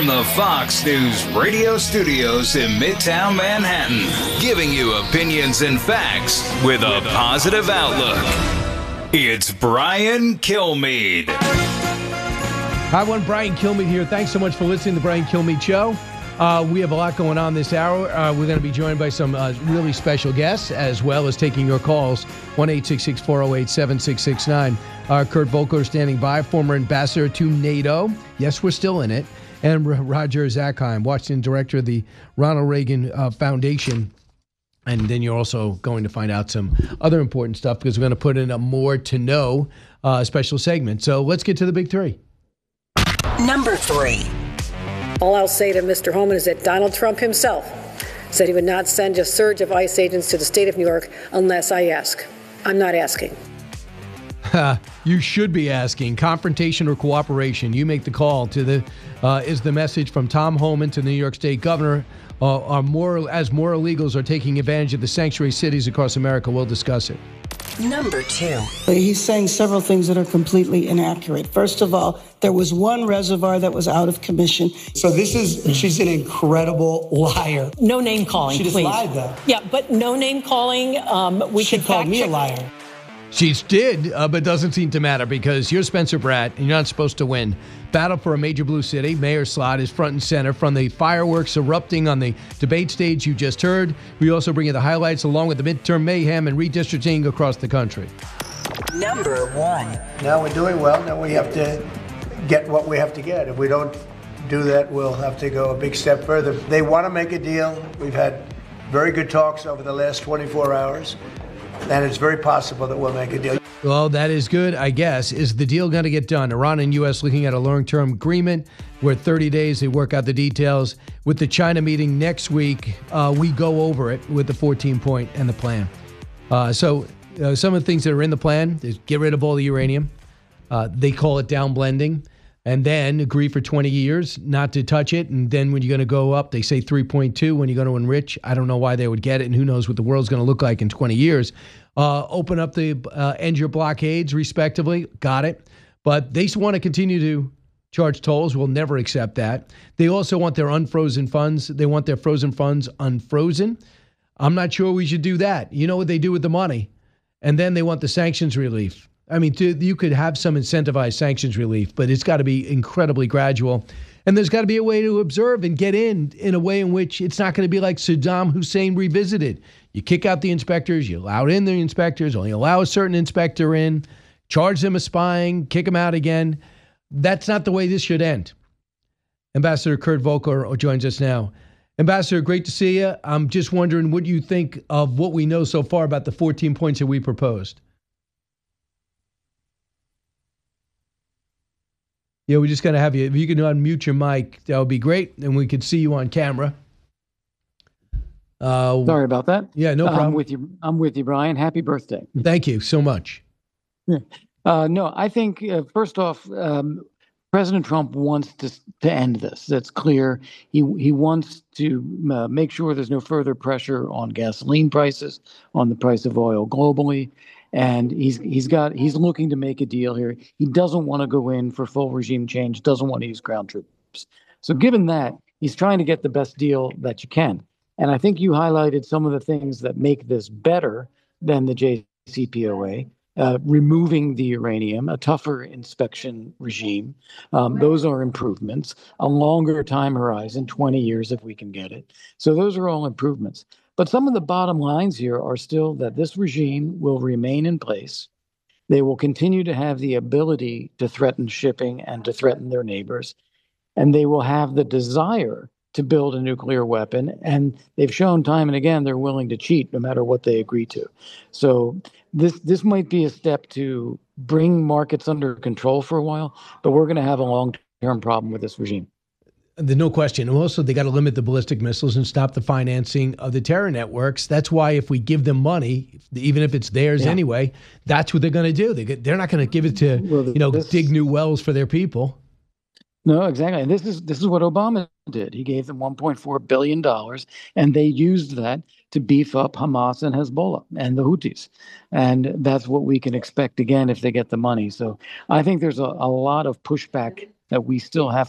from the Fox News radio studios in Midtown Manhattan, giving you opinions and facts with a positive outlook. It's Brian Kilmeade. Hi, everyone. Brian Kilmeade here. Thanks so much for listening to the Brian Kilmeade Show. We have a lot going on this hour. We're going to be joined by some really special guests, as well as taking your calls, 1-866-408-7669. Kurt Volker standing by, former ambassador to NATO. Yes, we're still in it. And Roger Zakheim, Washington director of the Ronald Reagan Foundation. And then you're also going to find out some other important stuff because we're going to put in a more to know special segment. So let's get to the big three. Number 3. All I'll say to Mr. Holman is that Donald Trump himself said he would not send a surge of ICE agents to the state of New York unless I ask. I'm not asking. You should be asking. Confrontation or cooperation? You make the call. To the is the message from Tom Homan to the New York State governor. More illegals are taking advantage of the sanctuary cities across America. We'll discuss it. Number 2. He's saying several things that are completely inaccurate. First of all, there was one reservoir that was out of commission. So she's an incredible liar. No name calling, she please. She just lied, though. Yeah, but no name calling. She called me a liar. She did, but doesn't seem to matter because you're Spencer Bratt and you're not supposed to win. Battle for a major blue city. Mayor slot is front and center from the fireworks erupting on the debate stage you just heard. We also bring you the highlights along with the midterm mayhem and redistricting across the country. Number 1. Now we're doing well. Now we have to get what we have to get. If we don't do that, we'll have to go a big step further. They want to make a deal. We've had very good talks over the last 24 hours. And it's very possible that we'll make a deal. Well, that is good, I guess. Is the deal going to get done? Iran and U.S. looking at a long-term agreement where 30 days they work out the details. With the China meeting next week, we go over it with the 14-point and the plan. So some of the things that are in the plan is get rid of all the uranium. They call it down blending. And then agree for 20 years not to touch it. And then when you're going to go up, they say 3.2 when you're going to enrich. I don't know why they would get it, and who knows what the world's going to look like in 20 years. Open up the end your blockades, respectively. Got it. But they want to continue to charge tolls. We'll never accept that. They also want their unfrozen funds. They want their frozen funds unfrozen. I'm not sure we should do that. You know what they do with the money. And then they want the sanctions relief. I mean, you could have some incentivized sanctions relief, but it's got to be incredibly gradual. And there's got to be a way to observe and get in a way in which it's not going to be like Saddam Hussein revisited. You kick out the inspectors, you allow in the inspectors, only allow a certain inspector in, charge them with spying, kick them out again. That's not the way this should end. Ambassador Kurt Volker joins us now. Ambassador, great to see you. I'm just wondering what you think of what we know so far about the 14 points that we proposed. Yeah, we just got to have you. If you can unmute your mic, that would be great, and we could see you on camera. Sorry about that. Yeah, no problem. I'm with you, Brian. Happy birthday. Thank you so much. No, I think, first off, President Trump wants to end this. That's clear. He wants to make sure there's no further pressure on gasoline prices, on the price of oil globally. And he's looking to make a deal here. He doesn't want to go in for full regime change, doesn't want to use ground troops. So given that, he's trying to get the best deal that you can. And I think you highlighted some of the things that make this better than the JCPOA, removing the uranium, a tougher inspection regime. Those are improvements, a longer time horizon, 20 years if we can get it. So those are all improvements. But some of the bottom lines here are still that this regime will remain in place. They will continue to have the ability to threaten shipping and to threaten their neighbors. And they will have the desire to build a nuclear weapon. And they've shown time and again they're willing to cheat no matter what they agree to. So this might be a step to bring markets under control for a while, but we're going to have a long-term problem with this regime. There's no question. And also, they got to limit the ballistic missiles and stop the financing of the terror networks. That's why if we give them money, even if it's theirs anyway, that's what they're going to do. They're not going to give it to, dig new wells for their people. No, exactly. And this is what Obama did. He gave them $1.4 billion, and they used that to beef up Hamas and Hezbollah and the Houthis. And that's what we can expect again if they get the money. So I think there's a lot of pushback that we still have